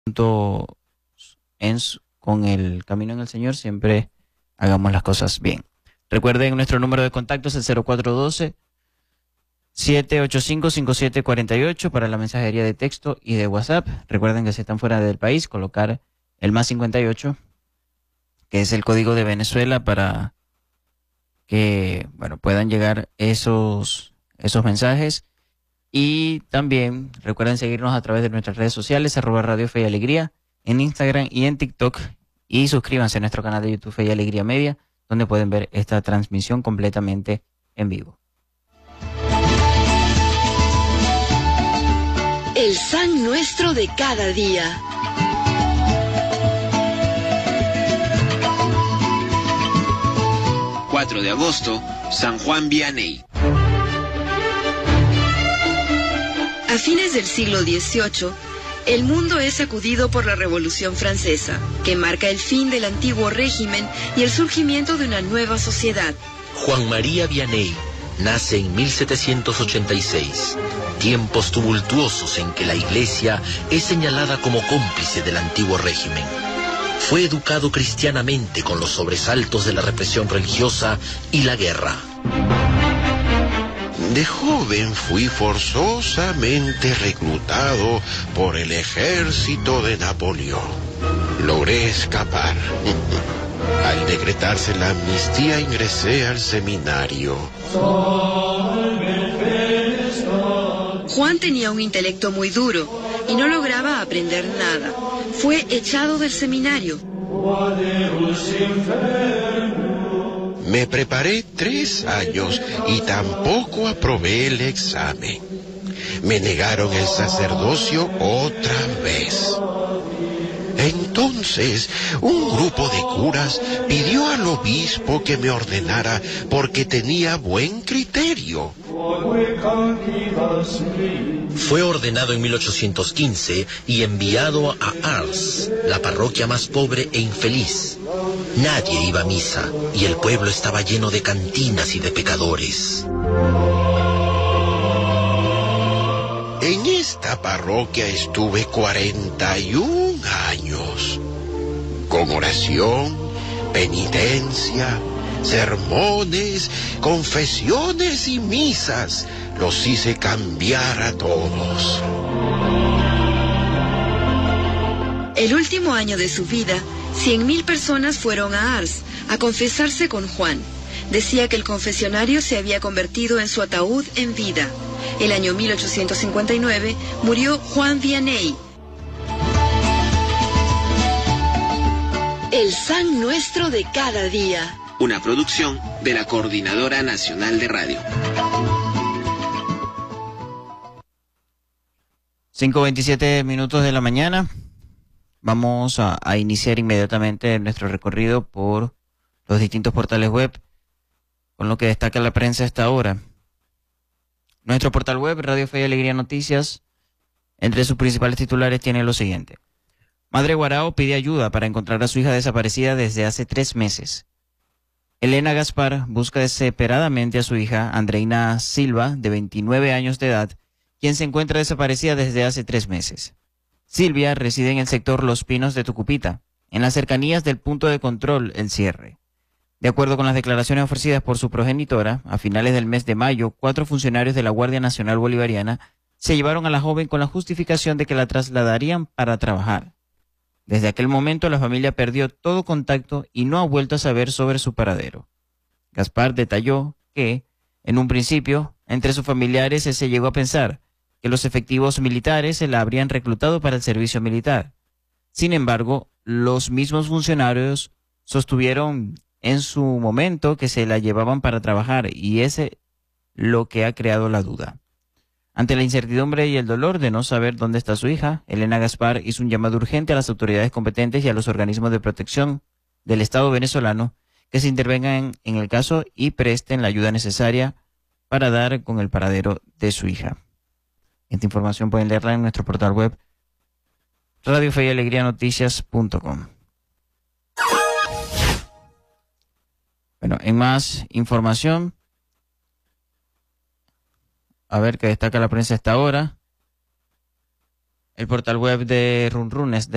con el camino en el Señor, siempre hagamos las cosas bien. Recuerden, nuestro número de contacto es el 0412-785-5748 para la mensajería de texto y de WhatsApp. Recuerden que si están fuera del país, colocar el +58, que es el código de Venezuela, para que puedan llegar esos mensajes. Y también recuerden seguirnos a través de nuestras redes sociales, @Radio Fe y Alegría, en Instagram y en TikTok. Y suscríbanse a nuestro canal de YouTube Fe y Alegría Media, donde pueden ver esta transmisión completamente en vivo. El San Nuestro de cada día. ...4 de agosto, San Juan Vianney. A fines del siglo XVIII, el mundo es sacudido por la Revolución Francesa, que marca el fin del antiguo régimen y el surgimiento de una nueva sociedad. Juan María Vianney nace en 1786, tiempos tumultuosos en que la Iglesia es señalada como cómplice del antiguo régimen. Fue educado cristianamente con los sobresaltos de la represión religiosa y la guerra. De joven fui forzosamente reclutado por el ejército de Napoleón. Logré escapar. Al decretarse la amnistía ingresé al seminario. Juan tenía un intelecto muy duro y no lograba aprender nada. Fue echado del seminario. Me preparé 3 años y tampoco aprobé el examen. Me negaron el sacerdocio otra vez. Entonces, un grupo de curas pidió al obispo que me ordenara porque tenía buen criterio. Fue ordenado en 1815 y enviado a Ars, la parroquia más pobre e infeliz. Nadie iba a misa y el pueblo estaba lleno de cantinas y de pecadores. En esta parroquia estuve 41 años, con oración, penitencia, sermones, confesiones y misas. Los hice cambiar a todos. El último año de su vida, 100.000 personas fueron a Ars a confesarse con Juan. Decía que el confesionario se había convertido en su ataúd en vida. El año 1859 murió Juan Vianney. El San Nuestro de cada día. Una producción de la Coordinadora Nacional de Radio. 5:27 de la mañana. Vamos a iniciar inmediatamente nuestro recorrido por los distintos portales web, con lo que destaca la prensa a esta hora. Nuestro portal web, Radio Fe y Alegría Noticias, entre sus principales titulares tiene lo siguiente. Madre Guarao pide ayuda para encontrar a su hija desaparecida desde hace 3 meses. Elena Gaspar busca desesperadamente a su hija, Andreina Silva, de 29 años de edad, quien se encuentra desaparecida desde hace 3 meses. Silvia reside en el sector Los Pinos de Tucupita, en las cercanías del punto de control El Cierre. De acuerdo con las declaraciones ofrecidas por su progenitora, a finales del mes de mayo, 4 funcionarios de la Guardia Nacional Bolivariana se llevaron a la joven con la justificación de que la trasladarían para trabajar. Desde aquel momento la familia perdió todo contacto y no ha vuelto a saber sobre su paradero. Gaspar detalló que, en un principio, entre sus familiares se llegó a pensar que los efectivos militares se la habrían reclutado para el servicio militar. Sin embargo, los mismos funcionarios sostuvieron en su momento que se la llevaban para trabajar y ese lo que ha creado la duda. Ante la incertidumbre y el dolor de no saber dónde está su hija, Elena Gaspar hizo un llamado urgente a las autoridades competentes y a los organismos de protección del Estado venezolano que se intervengan en el caso y presten la ayuda necesaria para dar con el paradero de su hija. Esta información pueden leerla en nuestro portal web radiofeyalegrianoticias.com. Bueno, en más información, a ver qué destaca la prensa a esta hora. El portal web de Runrun es